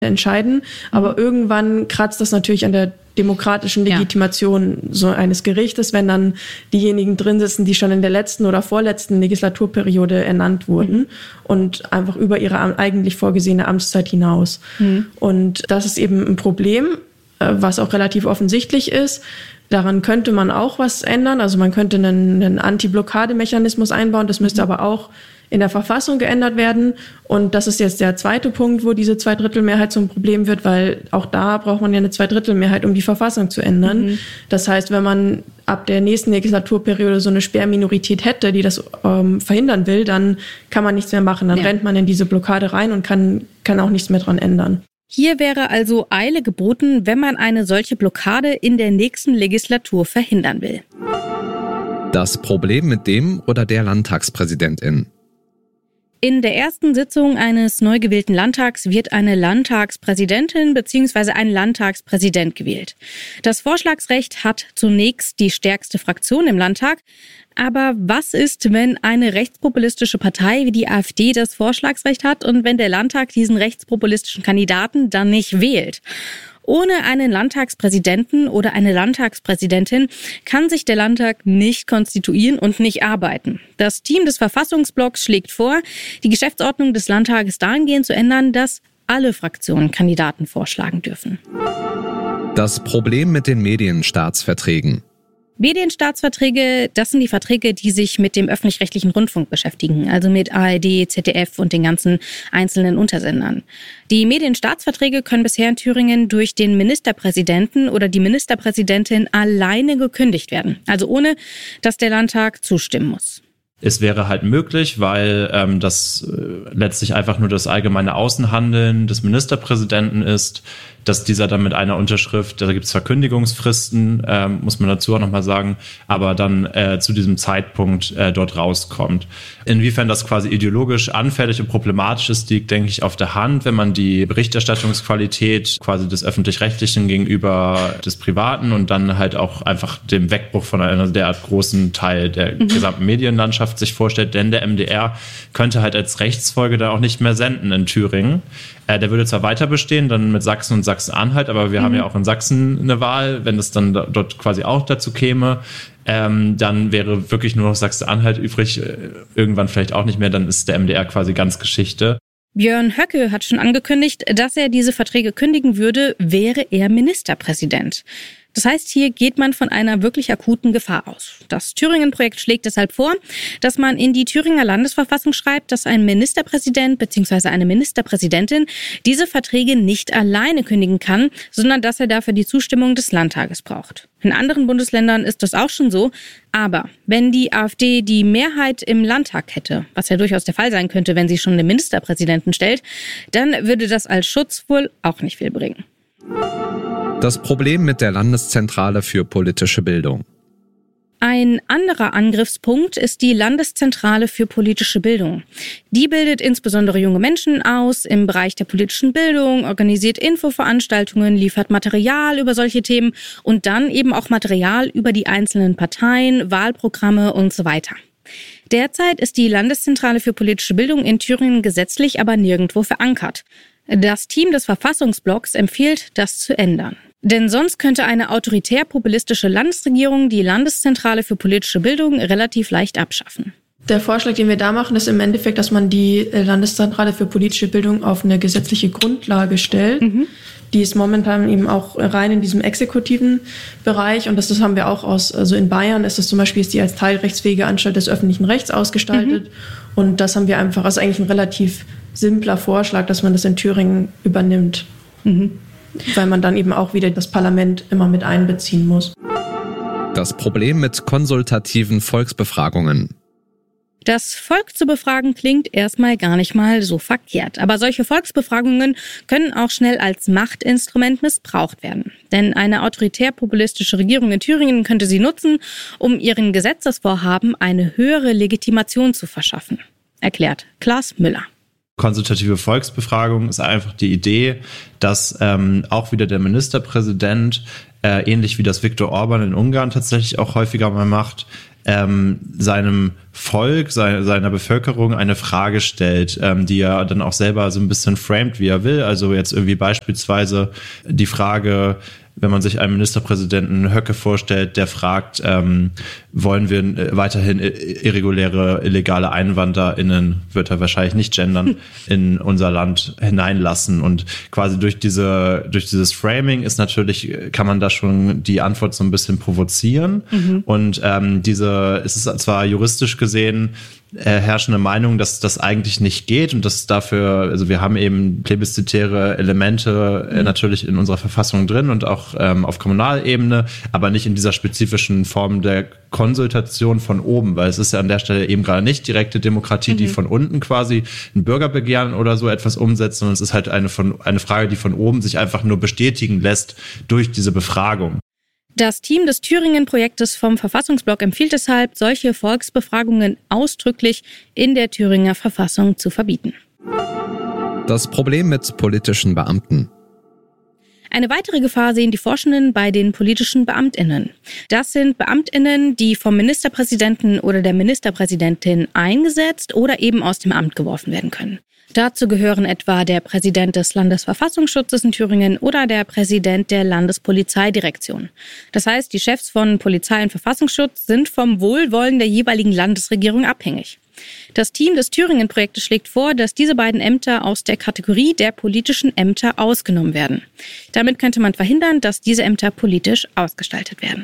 entscheiden. Aber irgendwann kratzt das natürlich an der demokratischen Legitimation so eines Gerichtes, wenn dann diejenigen drin sitzen, die schon in der letzten oder vorletzten Legislaturperiode ernannt wurden und einfach über ihre eigentlich vorgesehene Amtszeit hinaus. Und das ist eben ein Problem, was auch relativ offensichtlich ist. Daran könnte man auch was ändern. Also man könnte einen Anti-Blockade-Mechanismus einbauen. Das müsste aber auch in der Verfassung geändert werden. Und das ist jetzt der zweite Punkt, wo diese Zweidrittelmehrheit zum Problem wird, weil auch da braucht man ja eine Zweidrittelmehrheit, um die Verfassung zu ändern. Das heißt, wenn man ab der nächsten Legislaturperiode so eine Sperrminorität hätte, die das verhindern will, dann kann man nichts mehr machen. Dann rennt man in diese Blockade rein und kann auch nichts mehr dran ändern. Hier wäre also Eile geboten, wenn man eine solche Blockade in der nächsten Legislatur verhindern will. Das Problem mit dem oder der Landtagspräsidentin. In der ersten Sitzung eines neu gewählten Landtags wird eine Landtagspräsidentin bzw. ein Landtagspräsident gewählt. Das Vorschlagsrecht hat zunächst die stärkste Fraktion im Landtag. Aber was ist, wenn eine rechtspopulistische Partei wie die AfD das Vorschlagsrecht hat und wenn der Landtag diesen rechtspopulistischen Kandidaten dann nicht wählt? Ohne einen Landtagspräsidenten oder eine Landtagspräsidentin kann sich der Landtag nicht konstituieren und nicht arbeiten. Das Team des Verfassungsblocks schlägt vor, die Geschäftsordnung des Landtages dahingehend zu ändern, dass alle Fraktionen Kandidaten vorschlagen dürfen. Das Problem mit den Medienstaatsverträgen. Medienstaatsverträge, das sind die Verträge, die sich mit dem öffentlich-rechtlichen Rundfunk beschäftigen, also mit ARD, ZDF und den ganzen einzelnen Untersendern. Die Medienstaatsverträge können bisher in Thüringen durch den Ministerpräsidenten oder die Ministerpräsidentin alleine gekündigt werden, also ohne, dass der Landtag zustimmen muss. Es wäre halt möglich, weil das letztlich einfach nur das allgemeine Außenhandeln des Ministerpräsidenten ist, dass dieser dann mit einer Unterschrift, da gibt es Verkündigungsfristen, muss man dazu auch nochmal sagen, aber dann zu diesem Zeitpunkt dort rauskommt. Inwiefern das quasi ideologisch anfällig und problematisch ist, liegt, denke ich, auf der Hand, wenn man die Berichterstattungsqualität quasi des Öffentlich-Rechtlichen gegenüber des Privaten und dann halt auch einfach dem Wegbruch von einer derart großen Teil der gesamten Medienlandschaft sich vorstellt, denn der MDR könnte halt als Rechtsfolge da auch nicht mehr senden in Thüringen. Der würde zwar weiter bestehen, dann mit Sachsen und Sachsen-Anhalt, aber wir haben ja auch in Sachsen eine Wahl. Wenn es dann dort quasi auch dazu käme, dann wäre wirklich nur noch Sachsen-Anhalt übrig, irgendwann vielleicht auch nicht mehr, dann ist der MDR quasi ganz Geschichte. Björn Höcke hat schon angekündigt, dass er diese Verträge kündigen würde, wäre er Ministerpräsident. Das heißt, hier geht man von einer wirklich akuten Gefahr aus. Das Thüringen-Projekt schlägt deshalb vor, dass man in die Thüringer Landesverfassung schreibt, dass ein Ministerpräsident bzw. eine Ministerpräsidentin diese Verträge nicht alleine kündigen kann, sondern dass er dafür die Zustimmung des Landtages braucht. In anderen Bundesländern ist das auch schon so. Aber wenn die AfD die Mehrheit im Landtag hätte, was ja durchaus der Fall sein könnte, wenn sie schon den Ministerpräsidenten stellt, dann würde das als Schutz wohl auch nicht viel bringen. Das Problem mit der Landeszentrale für politische Bildung. Ein anderer Angriffspunkt ist die Landeszentrale für politische Bildung. Die bildet insbesondere junge Menschen aus im Bereich der politischen Bildung, organisiert Infoveranstaltungen, liefert Material über solche Themen und dann eben auch Material über die einzelnen Parteien, Wahlprogramme und so weiter. Derzeit ist die Landeszentrale für politische Bildung in Thüringen gesetzlich aber nirgendwo verankert. Das Team des Verfassungsblocks empfiehlt, das zu ändern. Denn sonst könnte eine autoritär-populistische Landesregierung die Landeszentrale für politische Bildung relativ leicht abschaffen. Der Vorschlag, den wir da machen, ist im Endeffekt, dass man die Landeszentrale für politische Bildung auf eine gesetzliche Grundlage stellt. Die ist momentan eben auch rein in diesem exekutiven Bereich. Und das haben wir auch also in Bayern ist das zum Beispiel, ist die als teilrechtsfähige Anstalt des öffentlichen Rechts ausgestaltet. Und das haben wir einfach, also eigentlich ein relativ simpler Vorschlag, dass man das in Thüringen übernimmt. Weil man dann eben auch wieder das Parlament immer mit einbeziehen muss. Das Problem mit konsultativen Volksbefragungen. Das Volk zu befragen klingt erstmal gar nicht mal so verkehrt. Aber solche Volksbefragungen können auch schnell als Machtinstrument missbraucht werden. Denn eine autoritär-populistische Regierung in Thüringen könnte sie nutzen, um ihren Gesetzesvorhaben eine höhere Legitimation zu verschaffen. Erklärt Klaas Müller. Konsultative Volksbefragung ist einfach die Idee, dass auch wieder der Ministerpräsident, ähnlich wie das Viktor Orban in Ungarn tatsächlich auch häufiger mal macht, seinem Volk, seiner Bevölkerung eine Frage stellt, die er dann auch selber so ein bisschen framed, wie er will. Also jetzt irgendwie beispielsweise die Frage, wenn man sich einen Ministerpräsidenten Höcke vorstellt, der fragt, wollen wir weiterhin irreguläre, illegale EinwanderInnen, wird er wahrscheinlich nicht gendern, in unser Land hineinlassen. Und quasi durch dieses Framing kann man da schon die Antwort so ein bisschen provozieren. Und es ist zwar juristisch gesehen herrschende Meinung, dass das eigentlich nicht geht und dass dafür, also wir haben eben plebiszitäre Elemente natürlich in unserer Verfassung drin und auch auf Kommunalebene, aber nicht in dieser spezifischen Form der Konsultation von oben, weil es ist ja an der Stelle eben gerade nicht direkte Demokratie, die von unten quasi ein Bürgerbegehren oder so etwas umsetzt, sondern es ist halt eine Frage, die von oben sich einfach nur bestätigen lässt durch diese Befragung. Das Team des Thüringen-Projektes vom Verfassungsblog empfiehlt deshalb, solche Volksbefragungen ausdrücklich in der Thüringer Verfassung zu verbieten. Das Problem mit politischen Beamten. Eine weitere Gefahr sehen die Forschenden bei den politischen BeamtInnen. Das sind BeamtInnen, die vom Ministerpräsidenten oder der Ministerpräsidentin eingesetzt oder eben aus dem Amt geworfen werden können. Dazu gehören etwa der Präsident des Landesverfassungsschutzes in Thüringen oder der Präsident der Landespolizeidirektion. Das heißt, die Chefs von Polizei und Verfassungsschutz sind vom Wohlwollen der jeweiligen Landesregierung abhängig. Das Team des Thüringen-Projektes schlägt vor, dass diese beiden Ämter aus der Kategorie der politischen Ämter ausgenommen werden. Damit könnte man verhindern, dass diese Ämter politisch ausgestaltet werden.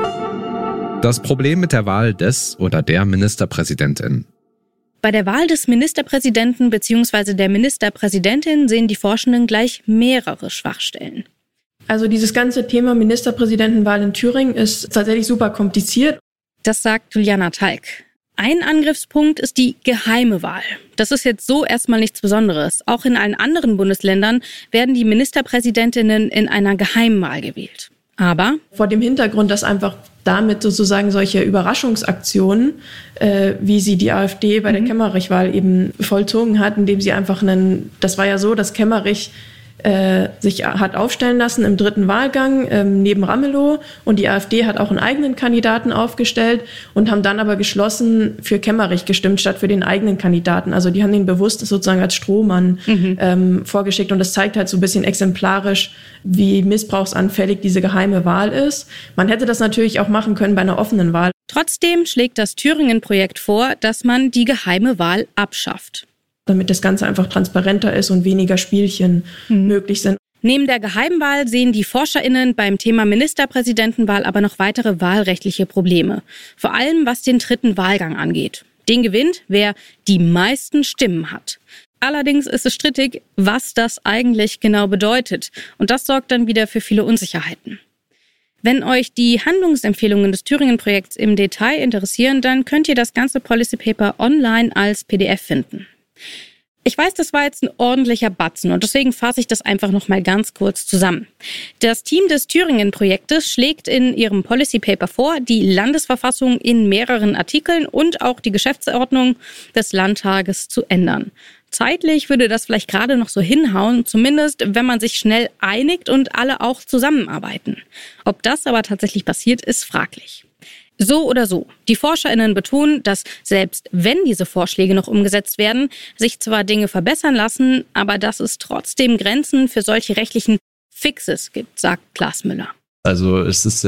Das Problem mit der Wahl des oder der Ministerpräsidentin. Bei der Wahl des Ministerpräsidenten bzw. der Ministerpräsidentin sehen die Forschenden gleich mehrere Schwachstellen. Also dieses ganze Thema Ministerpräsidentenwahl in Thüringen ist tatsächlich super kompliziert. Das sagt Juliana Talk. Ein Angriffspunkt ist die geheime Wahl. Das ist jetzt so erstmal nichts Besonderes. Auch in allen anderen Bundesländern werden die Ministerpräsidentinnen in einer Geheimenwahl gewählt. Aber vor dem Hintergrund, dass einfach damit sozusagen solche Überraschungsaktionen, wie sie die AfD bei der Kemmerich-Wahl eben vollzogen hat, indem sie einfach das war ja so, dass Kemmerich sich hat aufstellen lassen im dritten Wahlgang neben Ramelow und die AfD hat auch einen eigenen Kandidaten aufgestellt und haben dann aber geschlossen für Kemmerich gestimmt statt für den eigenen Kandidaten. Also die haben ihn bewusst sozusagen als Strohmann vorgeschickt und das zeigt halt so ein bisschen exemplarisch, wie missbrauchsanfällig diese geheime Wahl ist. Man hätte das natürlich auch machen können bei einer offenen Wahl. Trotzdem schlägt das Thüringen-Projekt vor, dass man die geheime Wahl abschafft. Damit das Ganze einfach transparenter ist und weniger Spielchen möglich sind. Neben der Geheimwahl sehen die ForscherInnen beim Thema Ministerpräsidentenwahl aber noch weitere wahlrechtliche Probleme. Vor allem was den dritten Wahlgang angeht. Den gewinnt, wer die meisten Stimmen hat. Allerdings ist es strittig, was das eigentlich genau bedeutet. Und das sorgt dann wieder für viele Unsicherheiten. Wenn euch die Handlungsempfehlungen des Thüringen-Projekts im Detail interessieren, dann könnt ihr das ganze Policy Paper online als PDF finden. Ich weiß, das war jetzt ein ordentlicher Batzen und deswegen fasse ich das einfach noch mal ganz kurz zusammen. Das Team des Thüringen-Projektes schlägt in ihrem Policy Paper vor, die Landesverfassung in mehreren Artikeln und auch die Geschäftsordnung des Landtages zu ändern. Zeitlich würde das vielleicht gerade noch so hinhauen, zumindest wenn man sich schnell einigt und alle auch zusammenarbeiten. Ob das aber tatsächlich passiert, ist fraglich. So oder so, die ForscherInnen betonen, dass selbst wenn diese Vorschläge noch umgesetzt werden, sich zwar Dinge verbessern lassen, aber dass es trotzdem Grenzen für solche rechtlichen Fixes gibt, sagt Klaas Müller. Also es ist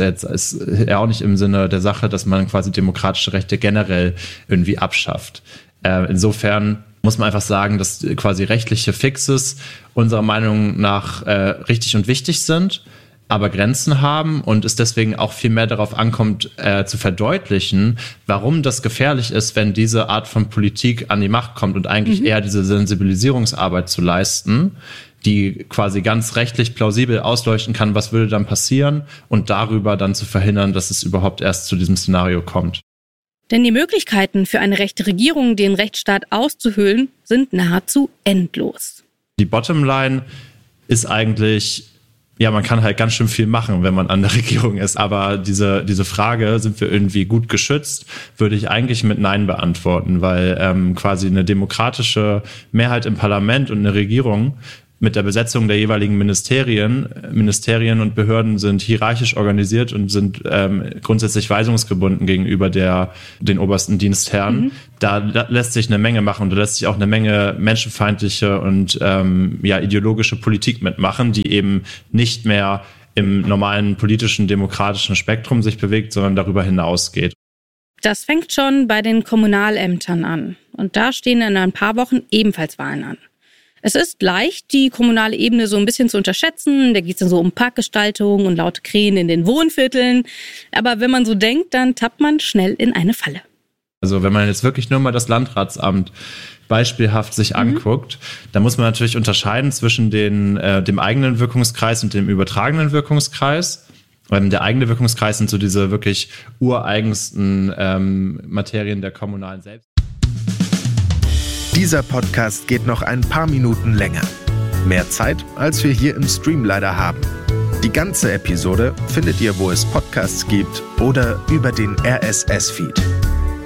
ja auch nicht im Sinne der Sache, dass man quasi demokratische Rechte generell irgendwie abschafft. Insofern muss man einfach sagen, dass quasi rechtliche Fixes unserer Meinung nach richtig und wichtig sind, aber Grenzen haben und es deswegen auch viel mehr darauf ankommt, zu verdeutlichen, warum das gefährlich ist, wenn diese Art von Politik an die Macht kommt und eigentlich eher diese Sensibilisierungsarbeit zu leisten, die quasi ganz rechtlich plausibel ausleuchten kann, was würde dann passieren und darüber dann zu verhindern, dass es überhaupt erst zu diesem Szenario kommt. Denn die Möglichkeiten für eine rechte Regierung, den Rechtsstaat auszuhöhlen, sind nahezu endlos. Die Bottomline ist eigentlich, ja, man kann halt ganz schön viel machen, wenn man an der Regierung ist. Aber diese Frage, sind wir irgendwie gut geschützt, würde ich eigentlich mit Nein beantworten, weil quasi eine demokratische Mehrheit im Parlament und eine Regierung mit der Besetzung der jeweiligen Ministerien und Behörden sind hierarchisch organisiert und sind grundsätzlich weisungsgebunden gegenüber den obersten Dienstherren. Da lässt sich eine Menge machen und da lässt sich auch eine Menge menschenfeindliche und ideologische Politik mitmachen, die eben nicht mehr im normalen politischen, demokratischen Spektrum sich bewegt, sondern darüber hinausgeht. Das fängt schon bei den Kommunalämtern an. Und da stehen in ein paar Wochen ebenfalls Wahlen an. Es ist leicht, die kommunale Ebene so ein bisschen zu unterschätzen. Da geht es dann so um Parkgestaltung und laute Krähen in den Wohnvierteln. Aber wenn man so denkt, dann tappt man schnell in eine Falle. Also wenn man jetzt wirklich nur mal das Landratsamt beispielhaft sich anguckt, dann muss man natürlich unterscheiden zwischen dem eigenen Wirkungskreis und dem übertragenen Wirkungskreis. Der eigene Wirkungskreis sind so diese wirklich ureigensten Materien der kommunalen Selbst. Dieser Podcast geht noch ein paar Minuten länger. Mehr Zeit, als wir hier im Stream leider haben. Die ganze Episode findet ihr, wo es Podcasts gibt oder über den RSS-Feed.